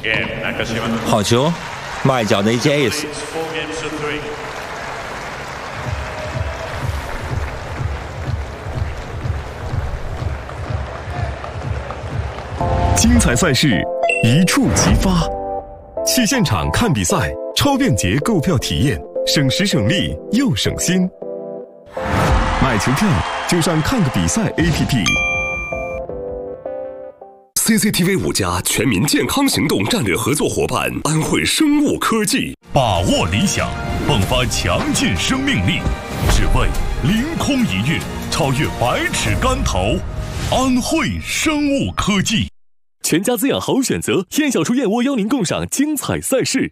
好球，外角的一记 ace。 精彩赛事，一触即发。去现场看比赛，超便捷购票体验，省时省力又省心。买球票就上看个比赛 APP。CCTV 5家全民健康行动战略合作伙伴安慧生物科技， 把握理想，迸发强劲生命力，只为凌空一跃，超越百尺竿头。安慧生物科技， 全家滋养好选择。燕小厨燕窝邀您共赏精彩赛事。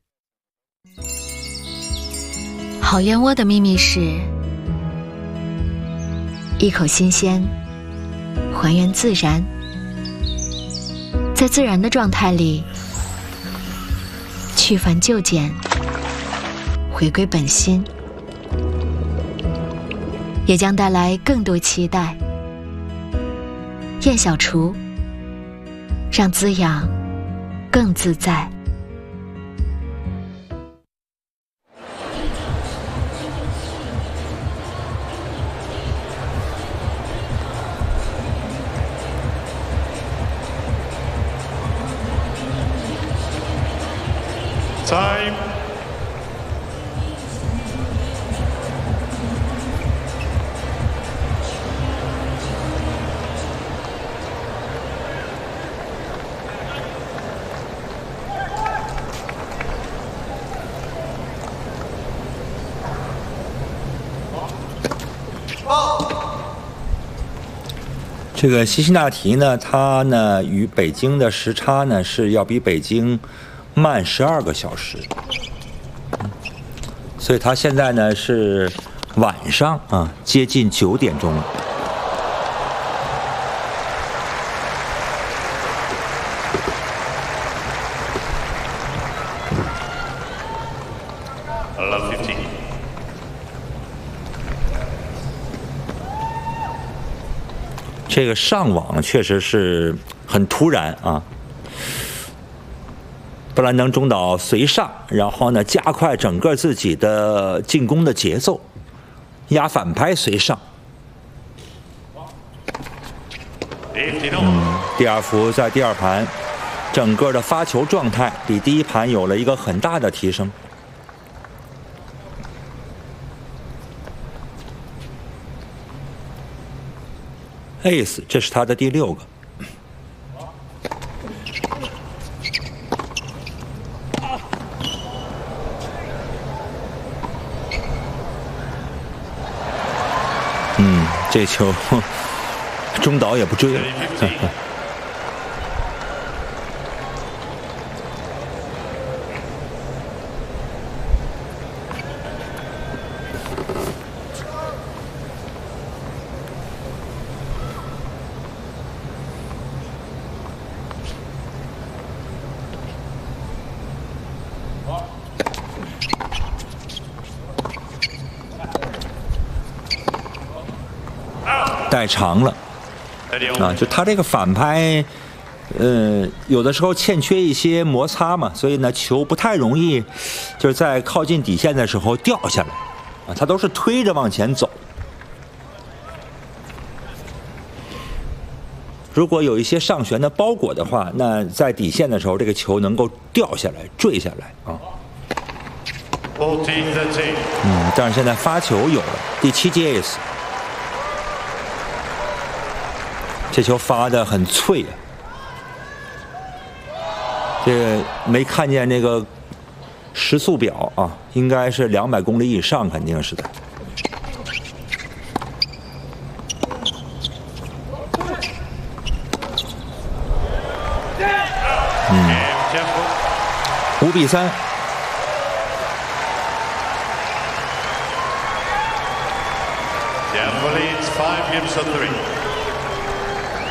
好燕窝的秘密是一口新鲜，还原自然，在自然的状态里去繁就简，回归本心，也将带来更多期待。燕小厨，让滋养更自在。 Time. Oh. 这个西辛纳提呢，它呢与北京的时差呢是要比北京慢12个小时，所以它现在呢是晚上啊，接近9点钟了。这个上网确实是很突然啊。布兰登中岛随上，然后呢加快整个自己的进攻的节奏，压反拍随上。第二伏在第二盘，整个的发球状态比第一盘有了一个很大的提升。Ace， 这是他的第6个。这球中岛也不追了。太长了啊！就他这个反拍，有的时候欠缺一些摩擦嘛，所以呢，球不太容易就是在靠近底线的时候掉下来啊，他都是推着往前走。如果有一些上旋的包裹的话，那在底线的时候，这个球能够掉下来、坠下来啊。但是现在发球有了第7记 ace。这球发的很脆啊，这个没看见那个时速表啊，应该是200公里以上，肯定是的。5比3。 Gambling 5 games to 3.